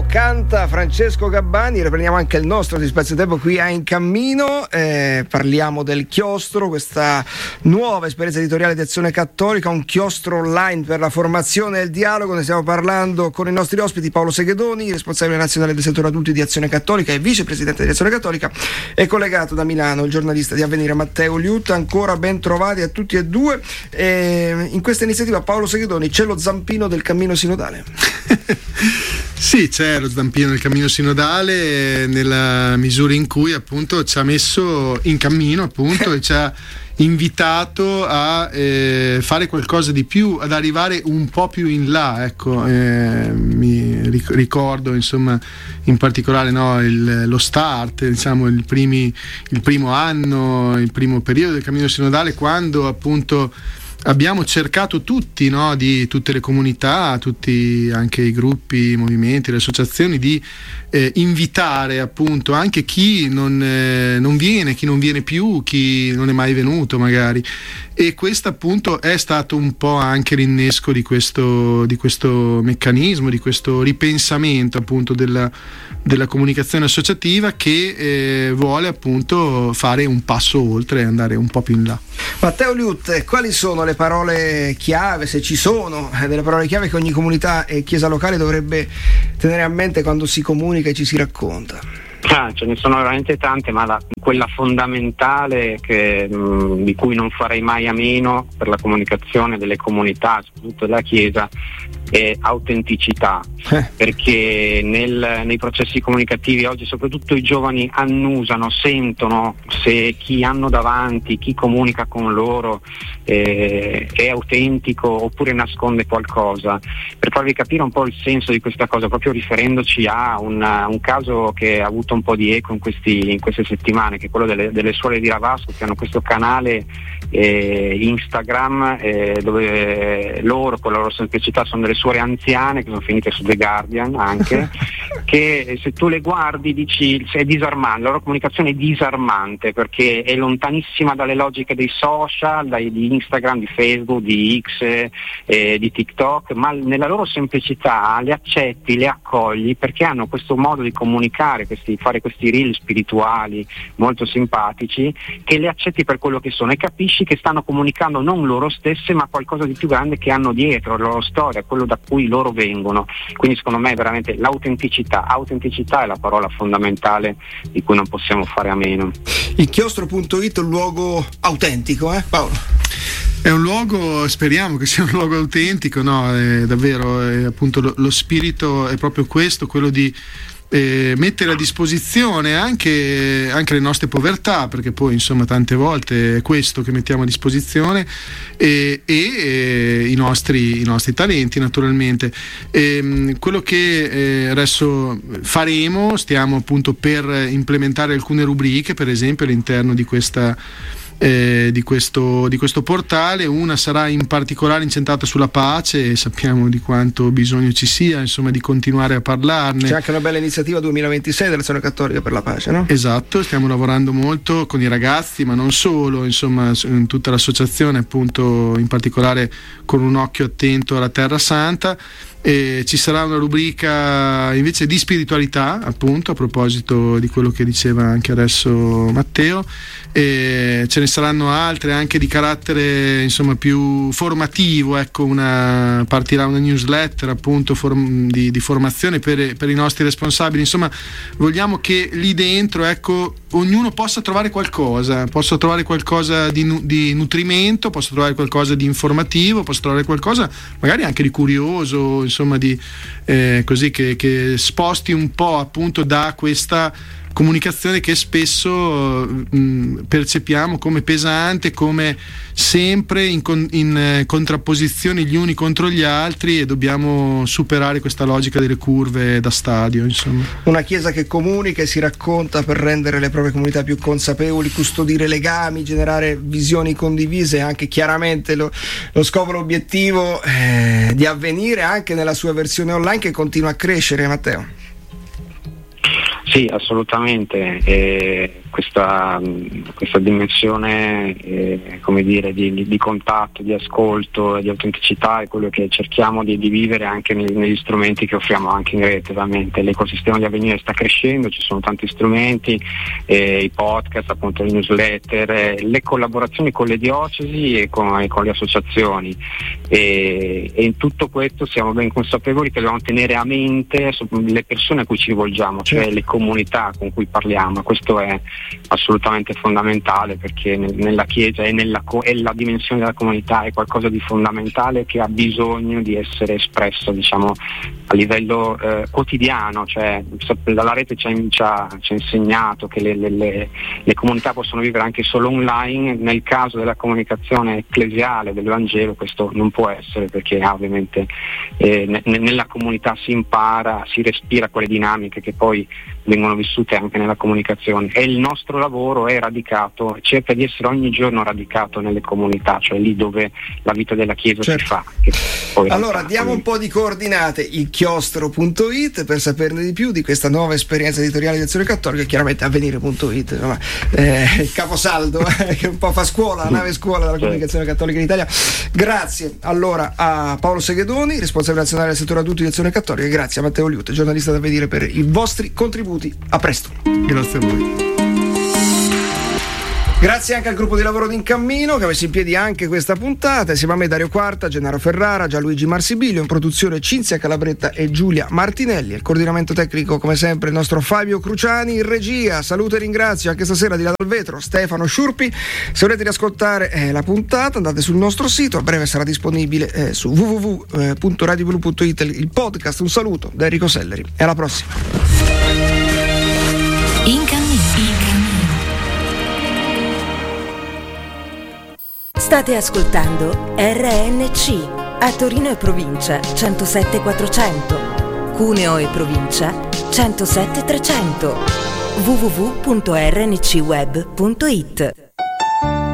Tempo canta Francesco Gabbani. Riprendiamo anche il nostro di Spazio Tempo qui a In Cammino. Parliamo del chiostro, questa nuova esperienza editoriale di Azione Cattolica, un chiostro online per la formazione e il dialogo. Ne stiamo parlando con i nostri ospiti: Paolo Seghedoni, responsabile nazionale del settore adulti di Azione Cattolica e vicepresidente di Azione Cattolica, e collegato da Milano il giornalista di Avvenire Matteo Liutta. Ancora ben trovati a tutti e due. In questa iniziativa, Paolo Seghedoni, c'è lo zampino del cammino sinodale? Sì, c'è lo zampino del cammino sinodale, nella misura in cui appunto ci ha messo in cammino appunto e ci ha invitato a fare qualcosa di più, ad arrivare un po' più in là, ecco. Mi ricordo insomma in particolare lo start, diciamo il primo anno, il primo periodo del cammino sinodale, quando appunto abbiamo cercato tutti, no, di tutte le comunità, tutti anche i gruppi, i movimenti, le associazioni, di invitare appunto anche chi non viene, chi non viene più, chi non è mai venuto magari. E questo appunto è stato un po' anche l'innesco di questo meccanismo, di questo ripensamento appunto della comunicazione associativa, che vuole appunto fare un passo oltre e andare un po' più in là. Matteo Liutta, quali sono le parole chiave, se ci sono delle parole chiave, che ogni comunità e chiesa locale dovrebbe tenere a mente quando si comunica e ci si racconta? Ce ne sono veramente tante, ma quella fondamentale di cui non farei mai a meno per la comunicazione delle comunità, soprattutto della Chiesa, è autenticità, perché nei processi comunicativi oggi soprattutto i giovani annusano, sentono se chi hanno davanti, chi comunica con loro è autentico oppure nasconde qualcosa. Per farvi capire un po' il senso di questa cosa, proprio riferendoci a un caso che ha avuto un po' di eco in queste settimane, che è quello delle suore di Ravasco, che hanno questo canale Instagram dove loro, con la loro semplicità, sono delle suore anziane che sono finite su The Guardian anche che se tu le guardi dici è disarmante, la loro comunicazione è disarmante, perché è lontanissima dalle logiche dei social, di Instagram, di Facebook, di X, di TikTok, ma nella loro semplicità le accetti, le accogli, perché hanno questo modo di comunicare, fare questi reel spirituali molto simpatici, che le accetti per quello che sono e capisci che stanno comunicando non loro stesse, ma qualcosa di più grande che hanno dietro, la loro storia, quello da cui loro vengono. Quindi secondo me veramente l'autenticità è la parola fondamentale di cui non possiamo fare a meno. Il chiostro.it è un luogo autentico, Paolo? È un luogo, speriamo che sia un luogo autentico, no? Davvero, appunto lo spirito è proprio questo, quello di mettere a disposizione anche le nostre povertà, perché poi insomma tante volte è questo che mettiamo a disposizione, e i nostri talenti naturalmente. Quello che adesso stiamo appunto per implementare alcune rubriche, per esempio all'interno di questo portale. Una sarà in particolare incentrata sulla pace, e sappiamo di quanto bisogno ci sia insomma di continuare a parlarne. C'è anche una bella iniziativa 2026 dell'Azione Cattolica per la pace, no? Esatto, stiamo lavorando molto con i ragazzi, ma non solo, insomma in tutta l'associazione, appunto in particolare con un occhio attento alla Terra Santa. Ci sarà una rubrica invece di spiritualità, appunto a proposito di quello che diceva anche adesso Matteo, ce ne saranno altre anche di carattere insomma più formativo, ecco. Partirà una newsletter appunto di formazione per i nostri responsabili. Insomma, vogliamo che lì dentro, ecco, ognuno possa trovare qualcosa di nutrimento, possa trovare qualcosa di informativo, possa trovare qualcosa magari anche di curioso, insomma così che sposti un po' appunto da questa comunicazione che spesso percepiamo come pesante, come sempre in contrapposizione gli uni contro gli altri, e dobbiamo superare questa logica delle curve da stadio, insomma. Una chiesa che comunica e si racconta per rendere le proprie comunità più consapevoli, custodire legami, generare visioni condivise, e anche chiaramente lo scopo, l'obiettivo di Avvenire anche nella sua versione online, che continua a crescere, Matteo. Sì, assolutamente. Questa dimensione come dire, di contatto, di ascolto e di autenticità è quello che cerchiamo di vivere anche negli strumenti che offriamo anche in rete. Ovviamente l'ecosistema di Avvenire sta crescendo, ci sono tanti strumenti, i podcast, appunto le newsletter, le collaborazioni con le diocesi e con le associazioni, e in tutto questo siamo ben consapevoli che dobbiamo tenere a mente le persone a cui ci rivolgiamo, cioè le comunità con cui parliamo. Questo è assolutamente fondamentale, perché nella Chiesa e la dimensione della comunità è qualcosa di fondamentale che ha bisogno di essere espresso, diciamo, a livello quotidiano. Cioè, la rete ci ha insegnato che le comunità possono vivere anche solo online. Nel caso della comunicazione ecclesiale del Vangelo questo non può essere, perché ovviamente nella comunità si impara, si respira quelle dinamiche che poi vengono vissute anche nella comunicazione, e il nostro lavoro è radicato, cerca di essere ogni giorno radicato nelle comunità, cioè lì dove la vita della Chiesa si fa. Allora diamo un po' di coordinate: ilchiostro.it per saperne di più di questa nuova esperienza editoriale di Azione Cattolica, e chiaramente avvenire.it, insomma, il caposaldo che un po' fa scuola, la nave scuola della comunicazione cattolica in Italia. Grazie allora a Paolo Seghedoni, responsabile nazionale del settore adulti di Azione Cattolica, e grazie a Matteo Liute, giornalista d'Avvenire, per i vostri contributi. A presto. Grazie a voi. Grazie anche al gruppo di lavoro di In Cammino che ha messo in piedi anche questa puntata. Insieme a me Dario Quarta, Gennaro Ferrara, Gianluigi Marsibilio, in produzione Cinzia Calabretta e Giulia Martinelli. Il coordinamento tecnico, come sempre, il nostro Fabio Cruciani. In regia saluto e ringrazio anche stasera di là dal vetro Stefano Sciurpi. Se volete riascoltare la puntata, andate sul nostro sito, a breve sarà disponibile su www.radioblu.it il podcast. Un saluto da Enrico Selleri e alla prossima. In Cammino. State ascoltando RNC a Torino e provincia 107.400, Cuneo e provincia 107.300, www.rncweb.it.